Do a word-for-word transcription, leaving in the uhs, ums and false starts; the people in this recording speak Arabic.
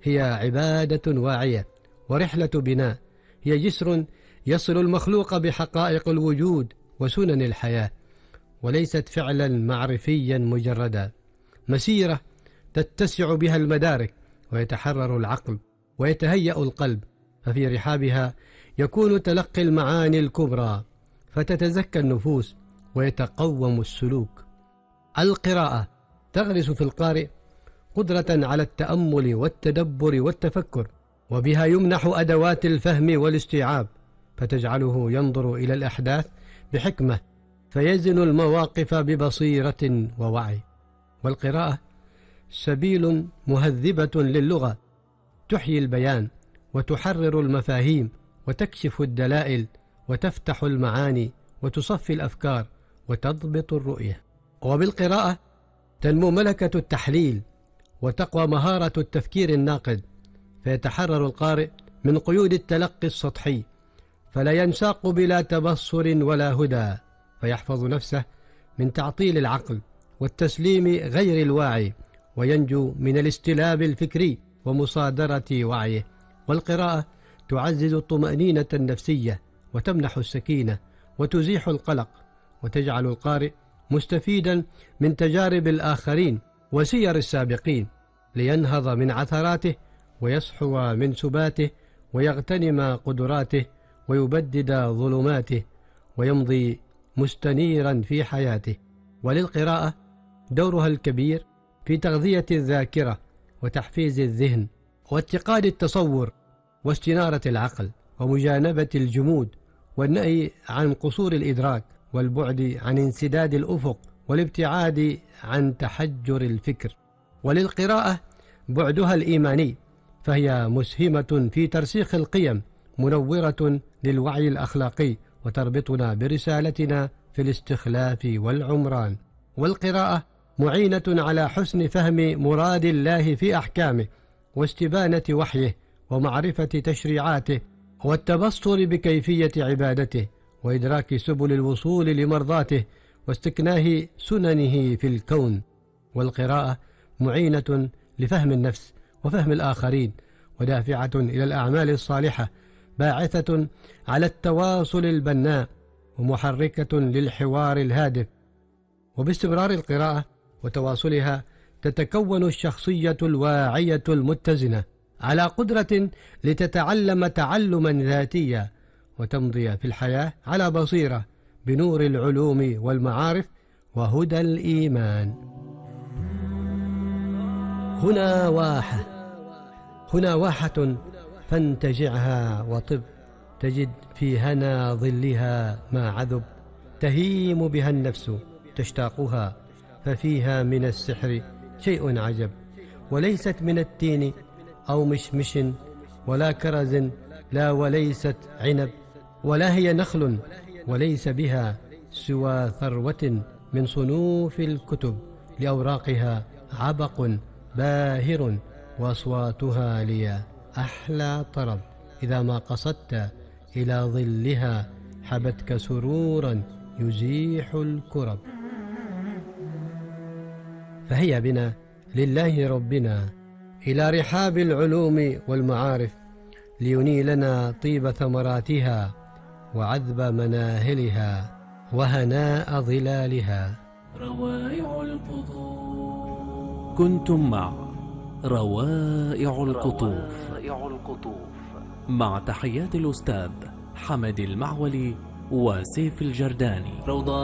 هي عبادة واعية ورحلة بناء، هي جسر يصل المخلوق بحقائق الوجود وسنن الحياة، وليست فعلا معرفيا مجردا، مسيرة تتسع بها المدارك ويتحرر العقل ويتهيأ القلب، ففي رحابها يكون تلقي المعاني الكبرى فتتزكى النفوس ويتقوم السلوك. القراءة تغرس في القارئ قدرة على التأمل والتدبر والتفكر، وبها يمنح أدوات الفهم والاستيعاب، فتجعله ينظر إلى الأحداث بحكمة، فيزن المواقف ببصيرة ووعي. والقراءة سبيل مهذبة للغة، تحيي البيان وتحرر المفاهيم وتكشف الدلائل وتفتح المعاني وتصفي الأفكار وتضبط الرؤية. وبالقراءة تنمو ملكة التحليل وتقوى مهارة التفكير الناقد، فيتحرر القارئ من قيود التلقي السطحي، فلا ينساق بلا تبصر ولا هدى، فيحفظ نفسه من تعطيل العقل والتسليم غير الواعي، وينجو من الاستلاب الفكري ومصادرة وعيه. والقراءة تعزز الطمأنينة النفسية وتمنح السكينة وتزيح القلق، وتجعل القارئ مستفيدا من تجارب الآخرين وسير السابقين، لينهض من عثراته ويصحو من سباته ويغتنم قدراته ويبدد ظلماته ويمضي مستنيرا في حياته. وللقراءة دورها الكبير في تغذية الذاكرة وتحفيز الذهن واتقاد التصور واستنارة العقل ومجانبة الجمود والنهي عن قصور الإدراك والبعد عن انسداد الأفق والابتعاد عن تحجر الفكر. وللقراءة بعدها الإيماني، فهي مسهمة في ترسيخ القيم، منورة للوعي الأخلاقي، وتربطنا برسالتنا في الاستخلاف والعمران. والقراءة معينة على حسن فهم مراد الله في أحكامه واستبانة وحيه ومعرفة تشريعاته والتبصر بكيفية عبادته وإدراك سبل الوصول لمرضاته واستكناه سننه في الكون. والقراءة معينة لفهم النفس وفهم الآخرين، ودافعة إلى الأعمال الصالحة، باعثة على التواصل البناء، ومحركة للحوار الهادف. وباستمرار القراءة وتواصلها تتكون الشخصية الواعية المتزنة على قدرة لتتعلم تعلما ذاتيا، وتمضي في الحياة على بصيرة بنور العلوم والمعارف وهدى الإيمان. هنا واحة، هنا واحة فانتجعها وطب، تجد في هنا ظلها ما عذب، تهيم بها النفس تشتاقها، ففيها من السحر شيء عجب، وليست من التين أو مشمش ولا كرز، لا وليست عنب، ولا هي نخل، وليس بها سوى ثروة من صنوف الكتب، لأوراقها عبق باهر، وأصواتها لي أحلى طرب، إذا ما قصدت إلى ظلها حبتك سرورا يزيح الكرب. فهيا بنا لله ربنا إلى رحاب العلوم والمعارف، لينيلنا طيب ثمراتها وعذب مناهلها وهناء ظلالها. روائع القطوف. كنتم مع روائع القطوف مع تحيات الأستاذ حمد المعولي وسيف الجرداني.